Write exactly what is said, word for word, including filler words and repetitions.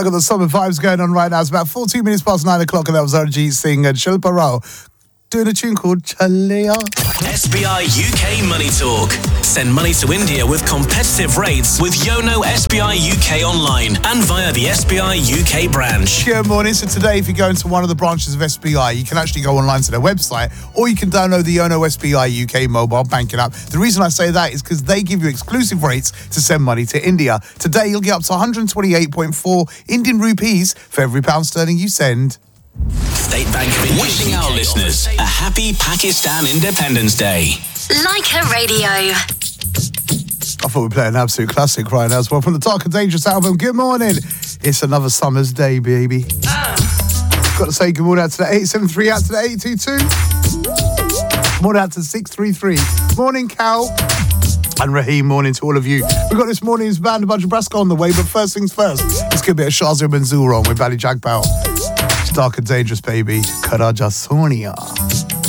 I got the summer vibes going on right now. It's about fourteen minutes past nine o'clock, and that was Arjit Singh and Shilpa Rao doing a tune called Chaleya. S B I U K Money Talk. Send money to India with competitive rates with Yono S B I U K online and via the S B I U K branch. Good morning. So today, if you go into one of the branches of S B I, you can actually go online to their website, or you can download the Yono S B I U K mobile banking app. The reason I say that is because they give you exclusive rates to send money to India. Today, you'll get up to one hundred twenty-eight point four Indian rupees for every pound sterling you send. State Bank of India wishing our listeners a happy Pakistan Independence Day. Leica Radio. I thought we'd play an absolute classic right now as well from the Dark and Dangerous album. Good morning. It's another summer's day, baby. Ah. Got to say good morning out to the eight seven three, out to the eight two two. Morning out to six three three. Morning, Cal. And Raheem, morning to all of you. We've got this morning's band, a bunch of Brasco on the way, but first things first, let's get a bit of Shazia Manzoor on with Bally Jagbal. It's Dark and Dangerous, baby. Karaja Sonia.